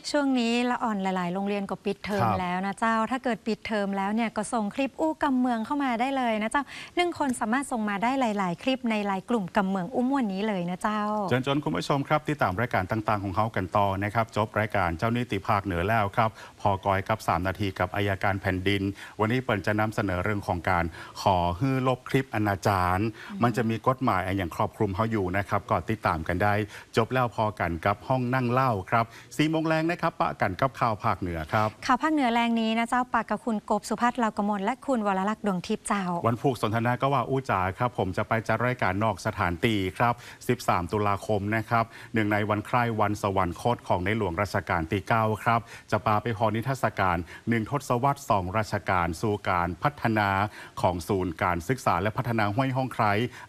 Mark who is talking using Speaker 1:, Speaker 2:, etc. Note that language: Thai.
Speaker 1: ช่วงนี้ละอ่อนหลายๆโรงเรียนก็ปิดเทอมแล้วนะเจ้าถ้าเกิดปิดเทอมแล้วเนี่ยก็ส่งคลิปอู้กำเมืองเข้ามาได้เลยนะเจ้า1 คนสามารถส่งมาได้หลายๆคลิปในไลน์กลุ่มกำเมืองอุ้มวันนี้เลยนะเจ้า
Speaker 2: จนคุณผู้ชมครับที่ตามรายการต่างๆของเขากันต่อนะครับจบรายการเจ้านิติภาคเหนือแล้วครับพอกอยกับ3 นาทีกับอัยการแผ่นดินวันนี้เปิดจะนำเสนอเรื่องของการขอฮื้อลบคลิปอนาจารมันจะมีกฎหมายอย่างครอบคลุมเขาอยู่นะครับก็ติดตามกันได้จบแล้วพอกันกับห้องนั่งเล่าครับ4 โมงแรงนะครับปะกันกับข่าวภาคเหนือครับ
Speaker 1: ข่าวภาคเหนือแรงนี้นะเจ้าปากกับคุณกบสุภัทรเลากมลและคุณวรลักษณ์ดวงทิพย์เจ้า
Speaker 2: วันพุธสนทนาก็ว่าอู้จ๋าครับผมจะไปจัดรายการนอกสถานตีครับ13 ตุลาคมนะครับเนื่องในวันคล้ายวันสวรรคตของในหลวงรัชกาลที่ 9ครับจะพาไปพอนิทรรศการ1 ทศวรรษ 2 ราชการสู่การพัฒนาของศูนย์การศึกษาและพัฒนาห้วยห้องไคร้